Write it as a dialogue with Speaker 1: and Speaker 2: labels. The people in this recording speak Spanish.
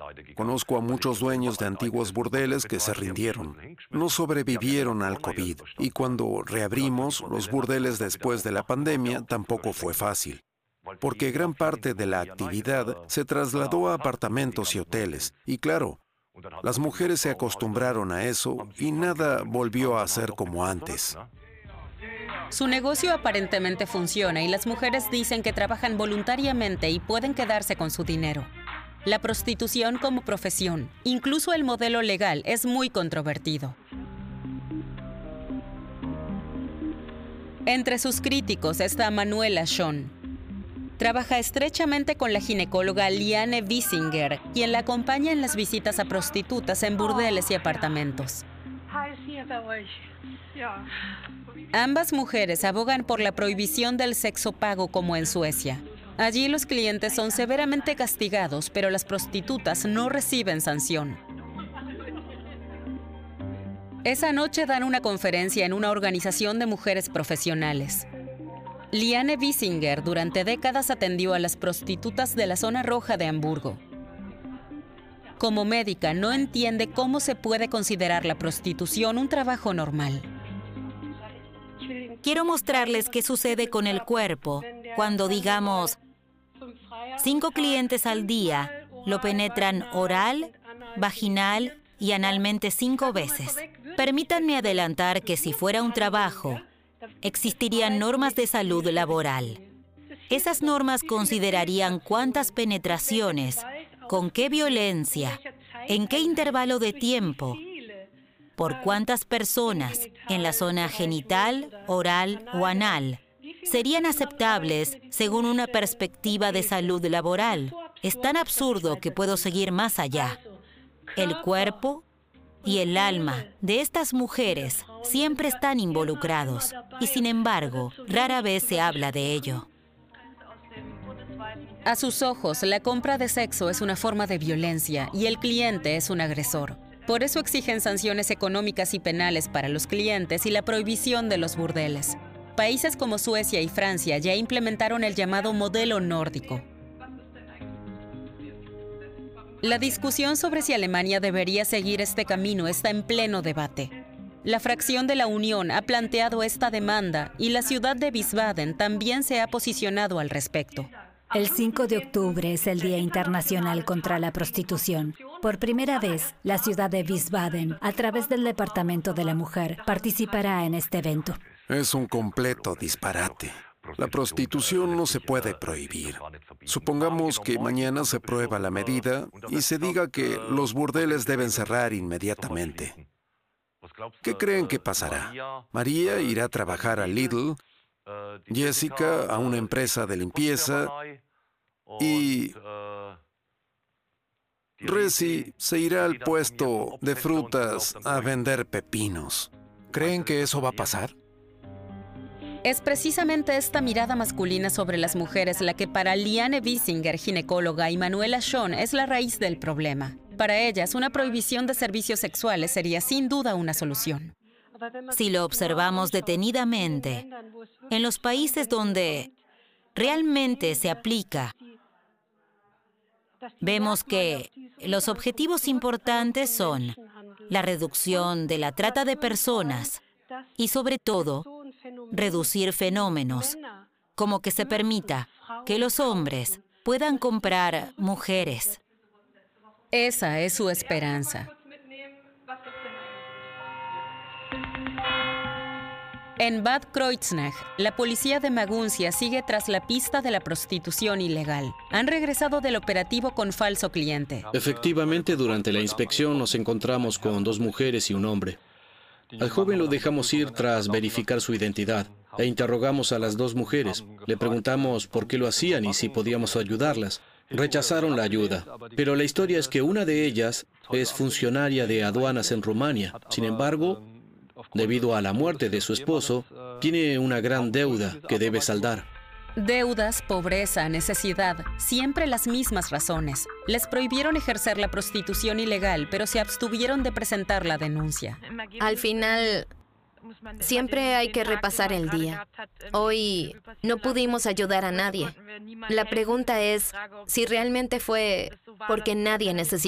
Speaker 1: Conozco a muchos dueños de antiguos burdeles que se rindieron. No sobrevivieron al COVID. Y cuando reabrimos los burdeles después de la pandemia, tampoco fue fácil. Porque gran parte de la actividad se trasladó a apartamentos y hoteles. Y claro, las mujeres se acostumbraron a eso y nada volvió a ser como antes.
Speaker 2: Su negocio aparentemente funciona y las mujeres dicen que trabajan voluntariamente y pueden quedarse con su dinero. La prostitución como profesión, incluso el modelo legal, es muy controvertido. Entre sus críticos está Manuela Schon. Trabaja estrechamente con la ginecóloga Liane Wiesinger, quien la acompaña en las visitas a prostitutas en burdeles y apartamentos. Ambas mujeres abogan por la prohibición del sexo pago como en Suecia. Allí los clientes son severamente castigados, pero las prostitutas no reciben sanción. Esa noche dan una conferencia en una organización de mujeres profesionales. Liane Wiesinger durante décadas atendió a las prostitutas de la zona roja de Hamburgo. Como médica, no entiende cómo se puede considerar la prostitución un trabajo normal.
Speaker 3: Quiero mostrarles qué sucede con el cuerpo cuando, digamos, 5 clientes al día lo penetran oral, vaginal y analmente 5 veces. Permítanme adelantar que si fuera un trabajo, existirían normas de salud laboral. Esas normas considerarían cuántas penetraciones, con qué violencia, en qué intervalo de tiempo, por cuántas personas en la zona genital, oral o anal serían aceptables según una perspectiva de salud laboral. Es tan absurdo que puedo seguir más allá. El cuerpo y el alma de estas mujeres siempre están involucrados y, sin embargo, rara vez se habla de ello.
Speaker 2: A sus ojos, la compra de sexo es una forma de violencia y el cliente es un agresor. Por eso exigen sanciones económicas y penales para los clientes y la prohibición de los burdeles. Países como Suecia y Francia ya implementaron el llamado modelo nórdico. La discusión sobre si Alemania debería seguir este camino está en pleno debate. La fracción de la Unión ha planteado esta demanda y la ciudad de Wiesbaden también se ha posicionado al respecto.
Speaker 4: El 5 de octubre es el Día Internacional contra la Prostitución. Por primera vez, la ciudad de Wiesbaden, a través del Departamento de la Mujer, participará en este evento.
Speaker 1: Es un completo disparate. La prostitución no se puede prohibir. Supongamos que mañana se prueba la medida y se diga que los burdeles deben cerrar inmediatamente. ¿Qué creen que pasará? María irá a trabajar a Lidl, Jessica a una empresa de limpieza y Resi se irá al puesto de frutas a vender pepinos. ¿Creen que eso va a pasar?
Speaker 2: Es precisamente esta mirada masculina sobre las mujeres la que para Liane Wiesinger, ginecóloga, y Manuela Schon es la raíz del problema. Para ellas, una prohibición de servicios sexuales sería sin duda una solución.
Speaker 3: Si lo observamos detenidamente, en los países donde realmente se aplica, vemos que los objetivos importantes son la reducción de la trata de personas y, sobre todo, reducir fenómenos, como que se permita que los hombres puedan comprar mujeres.
Speaker 2: Esa es su esperanza. En Bad Kreuznach, la policía de Maguncia sigue tras la pista de la prostitución ilegal. Han regresado del operativo con falso cliente.
Speaker 5: Efectivamente, durante la inspección nos encontramos con 2 mujeres y un hombre. Al joven lo dejamos ir tras verificar su identidad e interrogamos a las 2 mujeres. Le preguntamos por qué lo hacían y si podíamos ayudarlas. Rechazaron la ayuda, pero la historia es que una de ellas es funcionaria de aduanas en Rumania. Sin embargo, debido a la muerte de su esposo, tiene una gran deuda que debe saldar.
Speaker 2: Deudas, pobreza, necesidad, siempre las mismas razones. Les prohibieron ejercer la prostitución ilegal, pero se abstuvieron de presentar la denuncia.
Speaker 6: Al final, siempre hay que repasar el día. Hoy no pudimos ayudar a nadie. La pregunta es si realmente fue porque nadie necesitaba